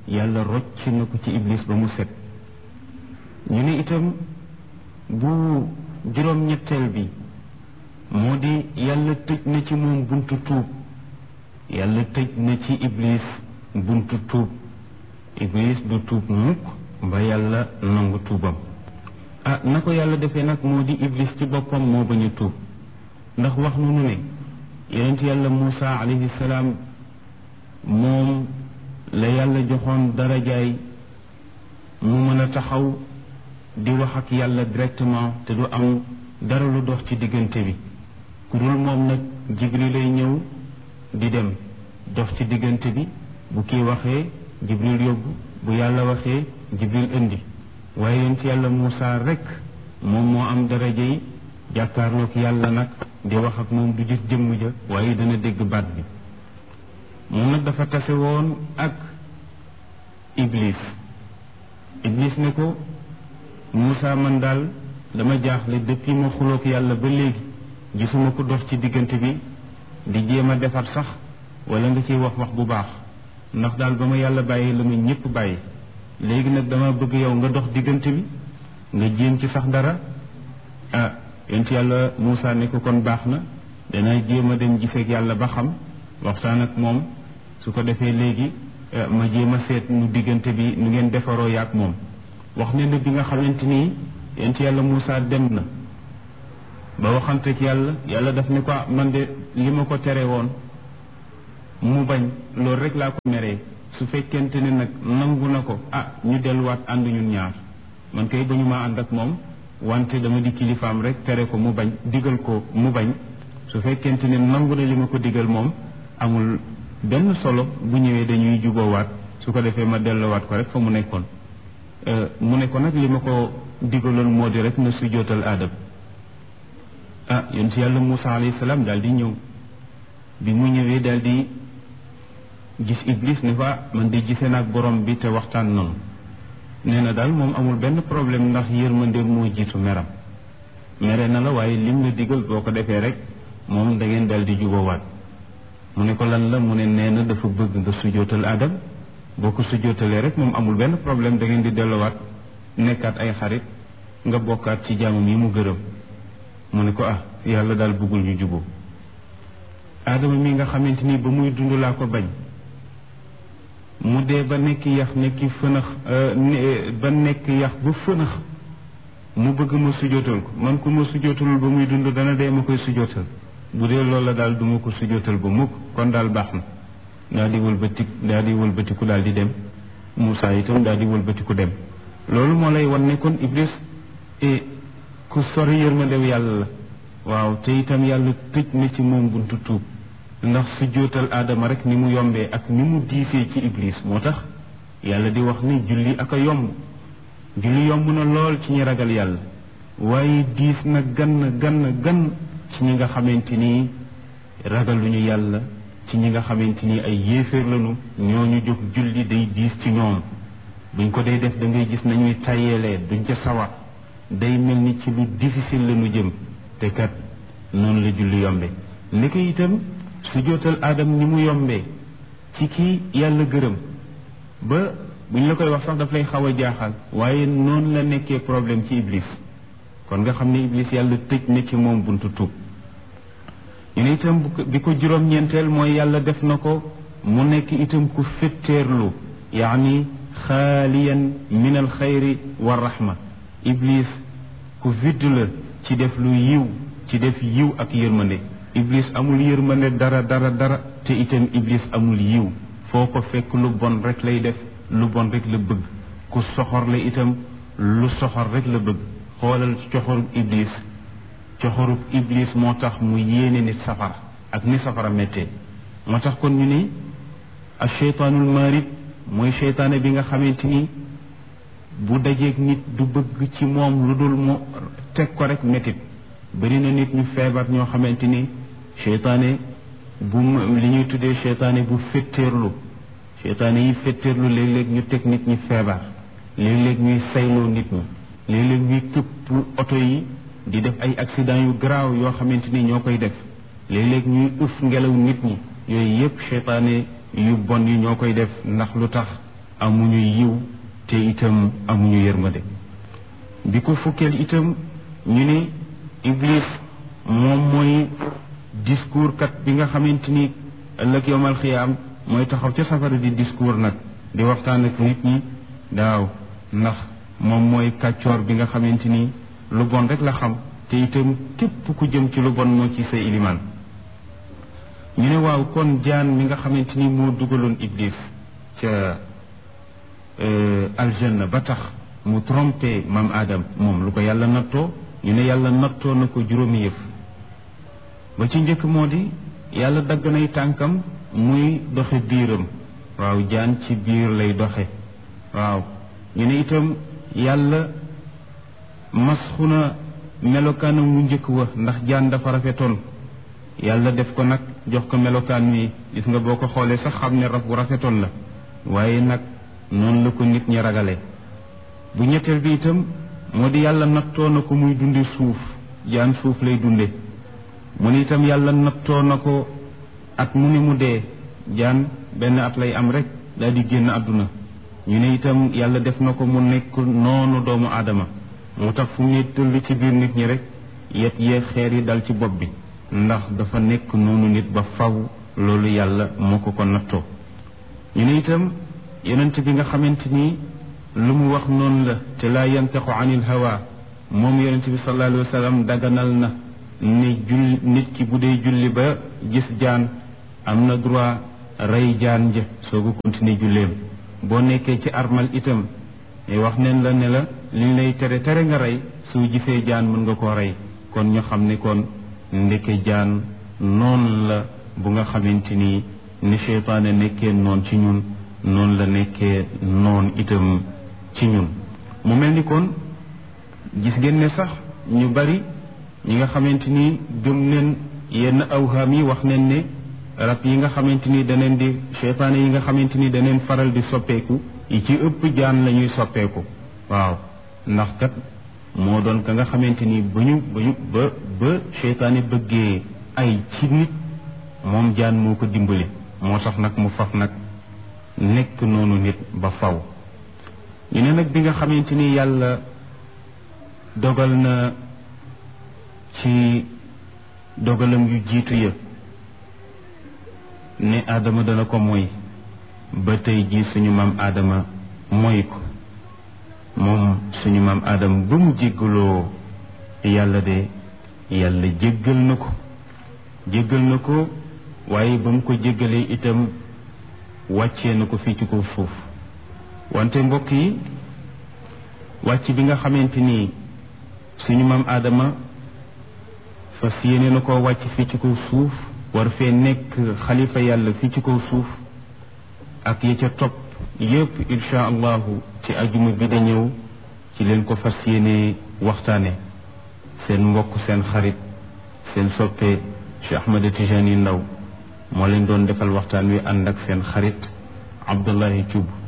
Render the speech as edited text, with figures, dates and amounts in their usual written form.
yàlla rocc na ko ci iblis ba mu set. ñu ne itam bu juróom-ñetteel bi moo di yàlla tëj na ci moom buntu tuub. yàlla tëj na ci iblis buntu tuub. iblis du tuub mukk ba yàlla nangu tuubam. na ko yàlla defee nag moo di iblis ci boppam moo bañ a tuub, ndax wax nu ne yonent yàlla Muusa alayhi salaam moom la yàlla joxoon darajaay mu mën a taxaw di wax ak yàlla directement te du am dara lu dox ci diggante bi. ku dul moom nag Jibril lay ñëw di dem dox ci diggante bi, bu kii waxee Jibril yóbbu, bu yàlla waxee Jibril indi. waaye yonent yàlla Muusa rek moom moo am daraja yi jàkkaarloog yàlla nag di wax ak moom du gis jëmm ja waaye dana dégg baat bi. moom nag dafa tase woon ak iblis. iblis ne ko Muusa, man daal dama jaaxle depuis ma xuloog yàlla ba léegi gisuma ko dox ci diggante bi di jéem a defar sax wala nga ciy wax bu baax, ndax daal ba ma yàlla bàyyi la ma ñëpp bàyyi. léegi nag dama bëgg yow nga dox diggante bi nga jéem ci sax dara. yonent yàlla Muusa ne ko kon baax na, danaa jéem a dem giseeg yàlla ba xam, waxtaan ak moom, su ko defee léegi ma jéem a seet nu diggante bi nu ngeen defaroo yaak moom. wax ne na bi nga xamante ni yonent yàlla Muusa dem na ba waxanteeg yàlla, yàlla daf ne ko man de li ma ko tere woon mu bañ, loolu rek laa ko meree. su fekkente ne nag nangu na ko ñu delluwaat ànd ñun ñaar, man kay bañu maa ànd ak moom, wante dama di kilifaam rek tere ko mu bañ, digal ko mu bañ. su fekkente ne nangu na li ma ko digal moom amul benn solo, bu ñëwee dañuy juboowaat, su ko defee ma delluwaat ko rek fa mu nekkoon. mu ne ko nag li ma ko digaloon moo di rek na sujjóotal aadam. yonent yàlla Muusa alayhi salaam daal di ñëw. bi mu ñëwee daal di gis iblis ne fa man di gisee naag borom bi te waxtaan noonu. nee na daal moom amul benn problème ndax yërmande moo jiitu meram. mere na la waaye lim la digal boo ko defee rek moom da ngeen daal di juboowaat. mu ne ko lan la, mu ne nee na dafa bëgg nga sujjóotal aadam. boo ko sujjóotalee rek moom amul benn problème, da ngeen di delluwaat nekkaat ay xarit, nga bokkaat ci jaamam yi mu gërëm. mu ne ko yàlla daal bëggul ñu juboo. aadama mi nga xamante ni ba muy dund laa ko bañ, mu dee ba nekk yax nekki fënax ba nekk yax ba fënax, mu bëgg ma sujjóotal ko. man ku ma sujjóotalul ba muy dund dana dee ma koy sujjóotal. bu dee loolu la daal duma ko sujjóotal ba mukk, kon daal baax na. daal di wëlbatiku daal di dem. Muusa itam daal di wëlbatiku dem. loolu moo lay wan ne kon iblis ku sori yërmandew yàlla la. waaw, te itam yàlla tëj na ci moom buntu tuub, ndax sujjóotal aadama rek ni mu yombee ak ni mu diisee ci iblis moo tax yàlla di wax ni julli ak a yomb. julli yomb na lool ci ñi ragal yàlla, waaye diis na gan ci ñi nga xamante ni ragaluñu yàlla, ci ñi nga xamante ni ay yéeféer lañu. ñooñu jóg julli day diis ci ñoom. buñ ko day def da ngay gis nañuy tàyyeelee, duñ ca sawar, day mel ni ci lu difficile lañu jëm. te kat noonu la julli yombe. li ko itam sujjóotal aadam ni mu yombee ci kii yàlla gërëm ba buñ la koy wax sax daf lay xaw a jaaxal, waaye noonu la nekkee problème ci iblis. kon nga xam ne iblis yàlla tëj na ci moom buntu tuub. ñu ne itam bi ko juróom-ñeenteel mooy yàlla def na ko mu nekk itam ku fetteerlu, yaani xaaliyan min al xayri wa rahma. iblis ku vidd la ci def lu yiw, ci def yiw ak yërmande. iblis amul yërmande dara, te itam iblis amul yiw. foo ko fekk lu bon rek lay def, lu bon rek la bëgg. ku soxor la itam, lu soxor rek la bëgg. xoolal coxorub iblis moo tax mu yéene nit safara ak ni safara méttee. moo tax kon ñu ni ak cheytaanul marid mooy cheytaane bi nga xamante ni bu dajeeg nit du bëgg ci moom lu dul mu teg ko rek métit. bari na nit ñu feebar ñoo xamante ni cheytaane bu li ñuy tuddee cheytaane bu fetteerlu. cheytaane yi fetteerlu léeg-léeg ñu teg nit ñi feebar, léeg-léeg ñuy sayloo nit ñi, léeg-léeg ñuy këpp oto yi di def ay accident yu garaaw yoo xamante ni ñoo koy def, léeg-léeg ñuy ëf ngelaw nit ñi. yooyu yëpp cheytaane yu bon yi ñoo koy def. ndax lu tax amuñu yiw te itam amuñu yërmande bi ko fukkeel itam ñu ne Iblis moom mooy discours kat bi nga xamante ni ëllëg yowmal xiyaam mooy taxaw ca safara di discours nag di waxtaan ak nit ñi daaw ndax moom mooy kàccoor bi nga xamante ni lu bon rek la xam te itam képp ku jëm ci lu bon moo ci say ilimaan ñu ne waaw kon jaan mi nga xamante ni moo dugaloon Iblis ca aljanna ba tax mu trompé maam Adam moom lu ko yàlla nattoo ñu ne yàlla nattoo na ko juróomi yëf ba ci njëkk moo di yàlla dagg nay tànkam muy doxe biiram waaw jaan ci biir lay doxe waaw ñu ne itam yàlla masxu na melokaanam mu njëkk wa ndax jaan dafa rafetoon yàlla def ko nag jox ko melokaan wi gis nga boo ko xoolee sax xam ne raf bu rafetoon la waaye nag noonu la ko nit ñi ragale bu ñetteel bi itam moo di yàlla nattoo na ko muy dunde suuf jaan suuf lay dunde mu ne itam yàlla nattoo na ko at mu ni mu dee jaan benn at lay am rek daal di génn àdduna ñu ne itam yàlla def na ko mu nekk noonu doomu aadama moo tax fu mu ne tëll ci biir nit ñi rek yet yee xeer yi dal ci bopp bi ndax dafa nekk noonu nit ba faw loolu yàlla moo ko nattoo ñu ne itam yonent bi nga xamante ni lu mu wax noonu la te laa yantaxu anil hawa moom yonent bi sallallahu alayhi wa sallam daganal na ne nit ki bu dee julli ba gis jaan am na droit rey jaan ja soo ko continuer julleem boo nekkee ci armal itam wax neen la ne la liñ lay tere nga rey soo gisee jaan mën nga koo rey kon ñu xam ne kon ndeke jaan noonu la bu nga xamante ni seytaane nekkee noon ci ñun noonu la nekkee noon itam ci ñun mu mel ni kon gis ngeen ne sax ñu bari ñi nga xamante ni gëm neen yenn awhaam yi wax neen ne rab yi nga xamante ni daneen di seytaane yi nga xamante ni daneen faral di soppeeku yi ci ëpp jaan la ñuy soppeeku waaw ndax kat moo doon ka nga xamante ni ba seytaane bëggee ay ci nit moom jaan moo ko dimbali moo tax nag mu faf nag nekk noonu nit ba faw ñu ne nag bi nga xamante ni yàlla dogal na ci dogalam yu jiitu ya ne Adama dana ko moy ba tey ji suñu maam Adama moy ko moom suñu maam Adama ba mu jéggaloo yàlla de yàlla jéggal na ko waaye ba mu ko jéggalee itam wàccee na ko fii ci kaw suuf wante mbokk yi wàcc bi nga xamante ni suñu maam Adama fas yéene na koo wàcc fii ci kaw suuf war fee nekk xalifa yàlla fii ci kaw suuf ak ya ca topp yépp insha allahu ci ajuma bi da ñëw ci leen ko fas yéene waxtaane seen mbokk seen xarit seen soppe Cheikh Ahmed Tijani Ndaw moo leen doon defal waxtaan wi ànd ak seen xarit Abdullahi Thioub